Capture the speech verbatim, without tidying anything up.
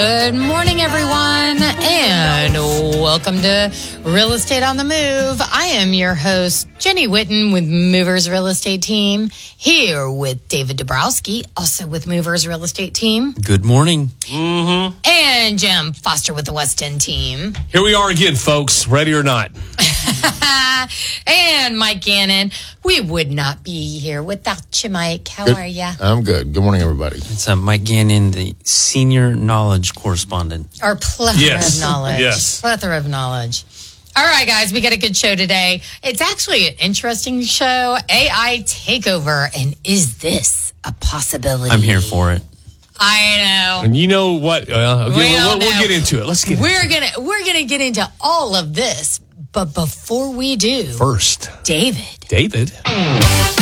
Good morning, everyone, and welcome to Real Estate on the Move. I am your host, Jenny Whitten with Movers Real Estate Team, here with David Dabrowski, also with Movers Real Estate Team. Good morning. Mm-hmm. And Jim Foster with the West End Team. Here we are again, folks, ready or not. And Mike Gannon. We would not be here without you, Mike. How good. are you? I'm good. Good morning, everybody. It's uh, Mike Gannon, the senior knowledge correspondent. Our plethora yes. of knowledge. Yes. Plethora of knowledge. All right, guys, we got a good show today. It's actually an interesting show. A I takeover, and is this a possibility? I'm here for it. I know. And you know what? Uh, okay, We we'll, all we'll, we'll know. get into it. Let's get We're into gonna we're gonna get into all of this, but before we do, it. First, David. David.